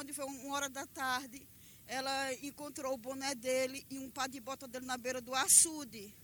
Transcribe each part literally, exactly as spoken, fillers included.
quando foi uma hora da tarde, ela encontrou o boné dele e um par de bota dele na beira do açude.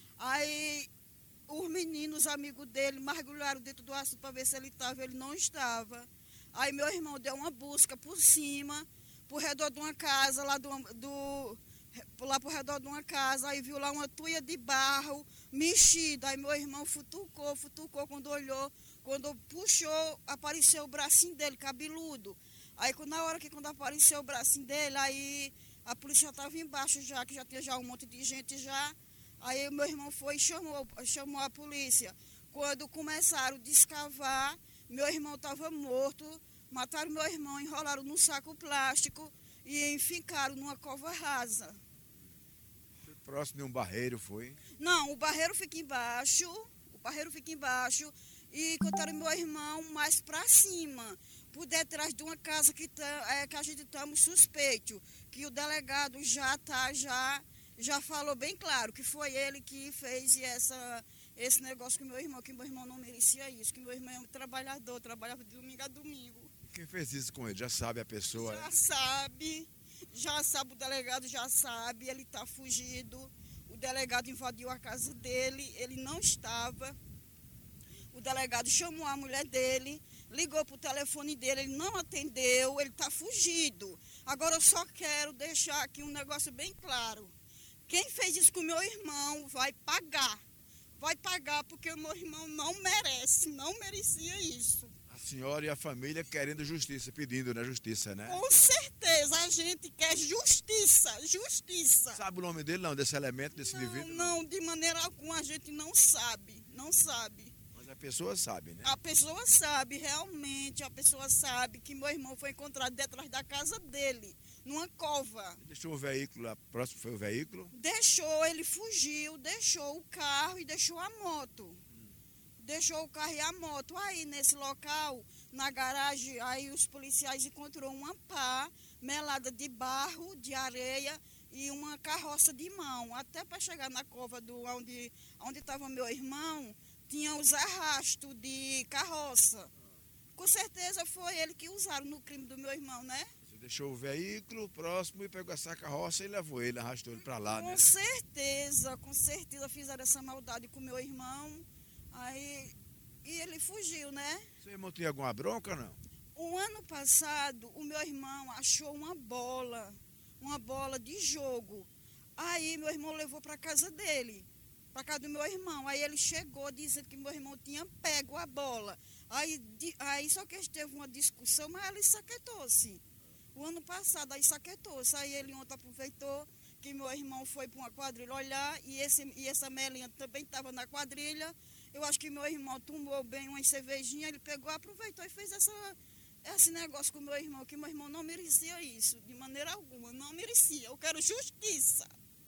Aí os meninos, amigos dele, mergulharam dentro do açude para ver se ele estava, ele não estava. Aí meu irmão deu uma busca por cima, por redor de uma casa, lá do, do lá por redor de uma casa, aí viu lá uma tuia de barro mexida. Aí meu irmão futucou, futucou, quando olhou, quando puxou, apareceu o bracinho dele, cabeludo. Aí na hora que quando apareceu o bracinho dele, aí a polícia já estava embaixo já, que já tinha já um monte de gente já. Aí meu irmão foi e chamou, chamou a polícia. Quando começaram a descavar, meu irmão estava morto, mataram meu irmão, enrolaram num saco plástico e enfincaram numa cova rasa. Próximo de um barreiro, foi? Não, o barreiro fica embaixo, o barreiro fica embaixo e contaram meu irmão mais para cima, por detrás de uma casa que, tá, é, que a gente estamos suspeito, que o delegado já tá, já, já falou bem claro que foi ele que fez essa, esse negócio com meu irmão, que meu irmão não merecia isso, que meu irmão é um trabalhador, trabalhava de domingo a domingo. Quem fez isso com ele? Já sabe a pessoa? Já sabe, já sabe, o delegado já sabe, ele está fugido. O delegado invadiu a casa dele, ele não estava. O delegado chamou a mulher dele, ligou para o telefone dele, ele não atendeu, ele está fugido. Agora eu só quero deixar aqui um negócio bem claro. Quem fez isso com o meu irmão vai pagar. Vai pagar porque o meu irmão não merece, não merecia isso. A senhora e a família querendo justiça, pedindo, né, justiça, né? Com certeza, a gente quer justiça, justiça. Sabe o nome dele, não, desse elemento, desse não, indivíduo? Não, não, de maneira alguma a gente não sabe, não sabe. Mas a pessoa sabe, né? A pessoa sabe, realmente, a pessoa sabe que meu irmão foi encontrado detrás da casa dele, numa cova. Deixou o veículo lá, próximo foi o veículo? Deixou, ele fugiu, deixou o carro e deixou a moto. Hum. Deixou o carro e a moto. Aí, nesse local, na garagem, aí os policiais encontraram uma pá melada de barro, de areia e uma carroça de mão. Até para chegar na cova do onde onde estava meu irmão, tinha os arrastos de carroça. Com certeza foi ele que usaram no crime do meu irmão, né? Você deixou o veículo próximo e pegou essa carroça e levou ele, arrastou ele para lá, com né? Com certeza, com certeza fizeram essa maldade com meu irmão. Aí, e ele fugiu, né? Seu irmão tinha alguma bronca, não? O ano passado, o meu irmão achou uma bola, uma bola de jogo. Aí meu irmão levou para casa dele, para casa do meu irmão. Aí ele chegou dizendo que meu irmão tinha pego a bola. Aí, de, aí só que teve uma discussão, mas ele saquetou-se. O ano passado, aí saquetou-se. Aí ele ontem aproveitou que meu irmão foi para uma quadrilha olhar e, esse, e essa Melinha também estava na quadrilha. Eu acho que meu irmão tomou bem uma cervejinha, ele pegou, aproveitou e fez essa, esse negócio com meu irmão, que meu irmão não merecia isso, de maneira alguma, não merecia. Eu quero justiça.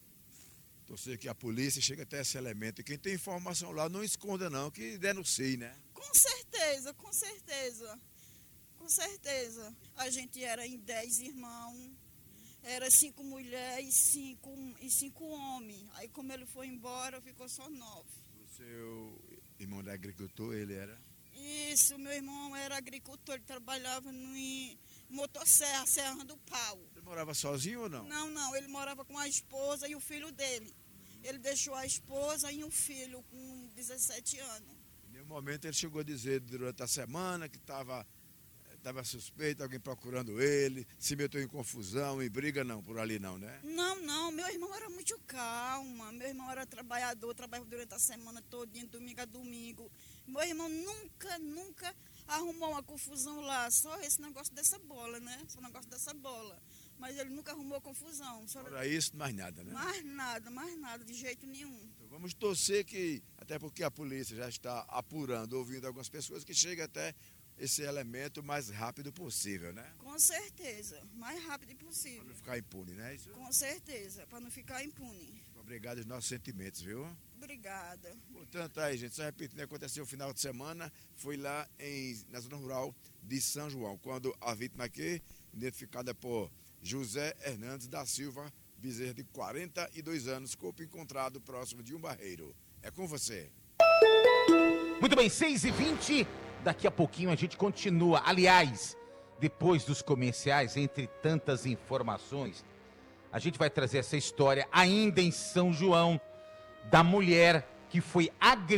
Torcer que a polícia chegue até esse elemento. E quem tem informação lá, não esconda não, que denuncie, né? Com certeza, com certeza. Com certeza. A gente era em dez irmãos, era cinco mulheres e cinco, e cinco homens. Aí como ele foi embora, ficou só nove. O seu irmão era agricultor, ele era? Isso, meu irmão era agricultor, ele trabalhava no em motosserra, Serra do Pau. Ele morava sozinho ou não? Não, não, ele morava com a esposa e o filho dele. Ele deixou a esposa e um filho com dezessete anos. Em nenhum momento ele chegou a dizer durante a semana que estava estava suspeito, alguém procurando ele, se meteu em confusão, em briga, não, por ali não, né? Não, não, meu irmão era muito calma, meu irmão era trabalhador, trabalhava durante a semana todinha, domingo a domingo. Meu irmão nunca, nunca arrumou uma confusão lá, só esse negócio dessa bola, né? Só o negócio dessa bola. Mas ele nunca arrumou confusão. Só... Fora isso, mais nada, né? Mais nada, mais nada, de jeito nenhum. Então vamos torcer que, até porque a polícia já está apurando, ouvindo algumas pessoas, que chegue até esse elemento o mais rápido possível, né? Com certeza, mais rápido possível. Para não ficar impune, né? Isso? Com certeza, para não ficar impune. Obrigado aos nossos sentimentos, viu? Obrigada. Portanto, aí, gente, só repetindo, aconteceu o final de semana, foi lá em, na zona rural de São João, quando a vítima aqui, identificada por José Hernandes da Silva Bezerra, de quarenta e dois anos, corpo encontrado próximo de um barreiro. É com você. Muito bem, seis e vinte, daqui a pouquinho a gente continua. Aliás, depois dos comerciais, entre tantas informações, a gente vai trazer essa história ainda em São João, da mulher que foi agredida